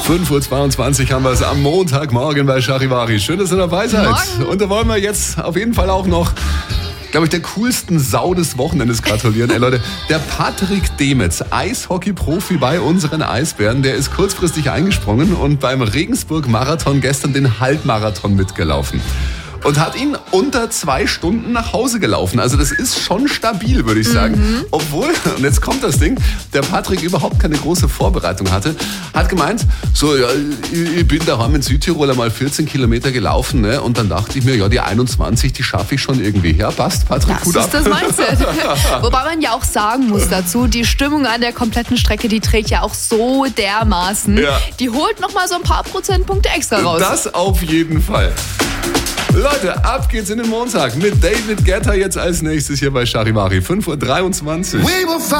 5:22 Uhr haben wir es am Montagmorgen bei Charivari. Schön, dass ihr dabei seid. Morgen. Und da wollen wir jetzt auf jeden Fall auch noch, glaube ich, der coolsten Sau des Wochenendes gratulieren. Ey Leute, der Patrick Demetz, Eishockey-Profi bei unseren Eisbären, der ist kurzfristig eingesprungen und beim Regensburg-Marathon gestern den Halbmarathon mitgelaufen. Und hat ihn unter 2 Stunden nach Hause gelaufen. Also das ist schon stabil, würde ich sagen. Obwohl, und jetzt kommt das Ding, der Patrick überhaupt keine große Vorbereitung hatte. Hat gemeint, so, ja, ich bin daheim in Südtirol einmal 14 Kilometer gelaufen. Ne? Und dann dachte ich mir, ja, die 21, die schaffe ich schon irgendwie. Ja, passt, Patrick, Hut ab. Das ist das Mindset. Wobei man ja auch sagen muss dazu, die Stimmung an der kompletten Strecke, die trägt ja auch so dermaßen. Ja. Die holt nochmal so ein paar Prozentpunkte extra raus. Das auf jeden Fall. Leute, ab geht's in den Montag mit David Guetta jetzt als nächstes hier bei Charivari. 5:23 Uhr.